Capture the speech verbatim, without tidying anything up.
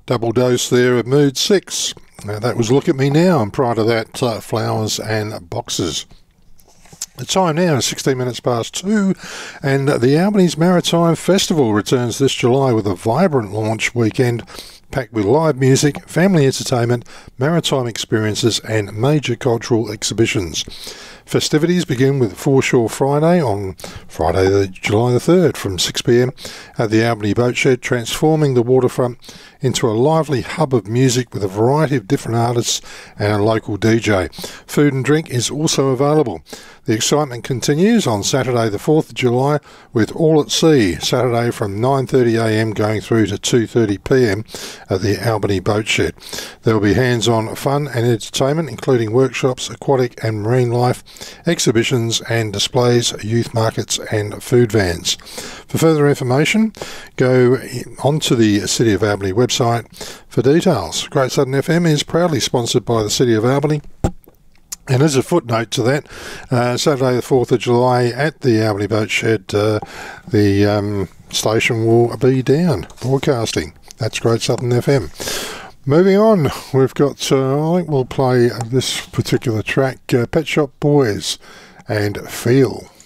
Double dose there of Mood six. Now that was Look at Me Now, and prior to that, uh, Flowers and Boxes. The time now is sixteen minutes past two, and the Albany's Maritime Festival returns this July with a vibrant launch weekend packed with live music, family entertainment, maritime experiences and major cultural exhibitions. Festivities begin with Foreshore Friday on Friday, the July the third from six p m at the Albany Boat Shed, transforming the waterfront into a lively hub of music with a variety of different artists and a local D J. Food and drink is also available. The excitement continues on Saturday the fourth of July with All at Sea, Saturday from nine thirty a m going through to two thirty p m at the Albany Boat Shed. There will be hands-on fun and entertainment, including workshops, aquatic and marine life, exhibitions and displays, youth markets and food vans. For further information, go onto the City of Albany website for details. Great Southern F M is proudly sponsored by the City of Albany. And as a footnote to that, uh, Saturday the fourth of July at the Albany Boat Shed, uh, the um, station will be down broadcasting. That's Great Southern F M. Moving on, we've got, uh, I think we'll play this particular track, uh, Pet Shop Boys and Feel.